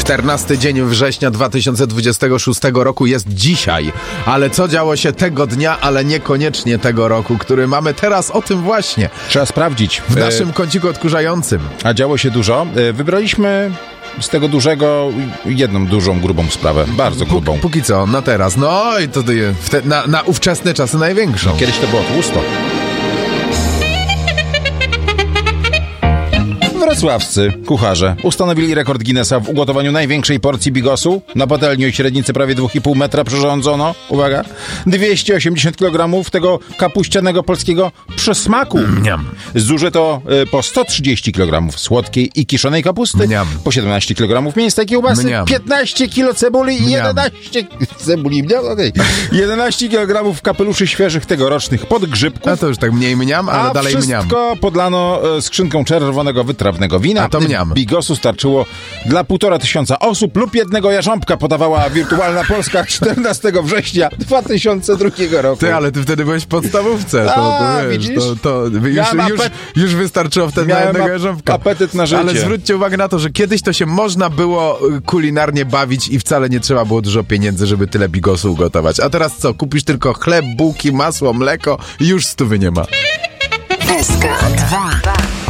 14 dzień września 2026 roku jest dzisiaj. Ale co działo się tego dnia, ale niekoniecznie tego roku, który mamy teraz, o tym właśnie. Trzeba sprawdzić. W naszym kąciku odkurzającym. A działo się dużo. Wybraliśmy z tego dużego jedną dużą, grubą sprawę. Bardzo grubą. Póki co, na teraz. No i to na ówczesne czasy największą. Kiedyś to było tłusto. Wrocławscy kucharze ustanowili rekord Guinnessa w ugotowaniu największej porcji bigosu. Na patelni o średnicy prawie 2,5 metra przyrządzono, uwaga, 280 kg tego kapuścianego polskiego przysmaku. Zużyto po 130 kg słodkiej i kiszonej kapusty, po 17 kg mięsa i kiełbasy, 15 kg cebuli i 11 kg kapeluszy świeżych tegorocznych podgrzybków. A to już tak mniej mniam, ale dalej mniam. A wszystko podlano skrzynką czerwonego wytrawnego wina. A to mniam. Bigosu starczyło dla 1500 osób lub jednego jarząbka, podawała Wirtualna Polska 14 września 2002 roku. Ty, ale ty wtedy byłeś w podstawówce. Już wystarczyło wtedy na jednego jarząbka. Apetyt na życie. Ale zwróćcie uwagę na to, że kiedyś to się można było kulinarnie bawić i wcale nie trzeba było dużo pieniędzy, żeby tyle bigosu ugotować. A teraz co? Kupisz tylko chleb, bułki, masło, mleko i już 100 nie ma. SK2